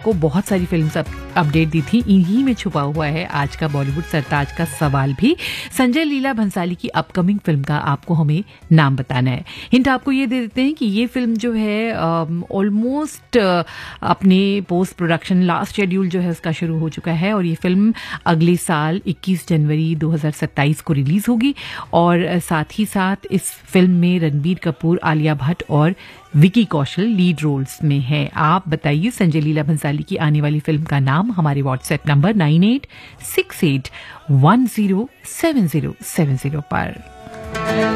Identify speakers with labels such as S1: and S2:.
S1: आपको बहुत सारी फिल्म्स अपडेट दी थी, इन्हीं में छुपा हुआ है आज का बॉलीवुड सरताज का सवाल भी। संजय लीला भंसाली की अपकमिंग फिल्म का आपको हमें नाम बताना है। हिंट आपको ये दे देते हैं कि ये फिल्म जो है ऑलमोस्ट अपने पोस्ट प्रोडक्शन लास्ट शेड्यूल जो है उसका शुरू हो चुका है और ये फिल्म अगले साल 21 जनवरी 2027 को रिलीज होगी। और साथ ही साथ इस फिल्म में रणबीर कपूर, आलिया भट्ट और विकी कौशल लीड रोल्स में है। आप बताइए संजय लीला भंसाली की आने वाली फिल्म का नाम हमारे व्हाट्सएप नंबर 9868107070 पर।